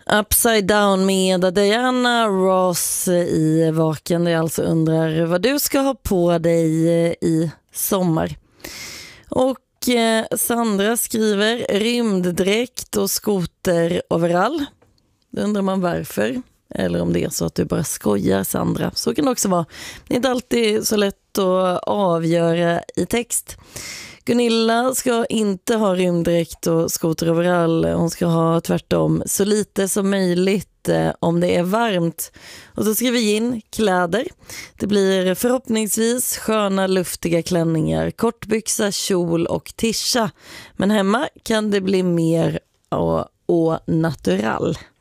Upside Down med Diana Ross i Vaken. Jag alltså undrar vad du ska ha på dig i sommar. Och Sandra skriver rymddräkt och skoteroverall. Då undrar man varför. Eller om det är så att du bara skojar, Sandra. Så kan det också vara. Det är inte alltid så lätt att avgöra i text. Gunilla ska inte ha rymddräkt och skoteroverall. Hon ska ha tvärtom så lite som möjligt om det är varmt. Och så skriver vi in kläder. Det blir förhoppningsvis sköna luftiga klänningar, kortbyxa, kjol och tisha. Men hemma kan det bli mer och natural.